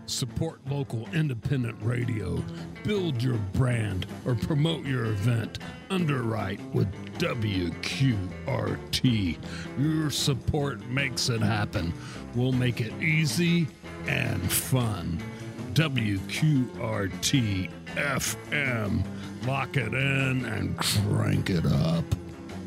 Support local independent radio, build your brand, or promote your event. Underwrite with WQRT. Your support makes it happen. We'll make it easy and fun. WQRT FM. Lock it in and crank it up.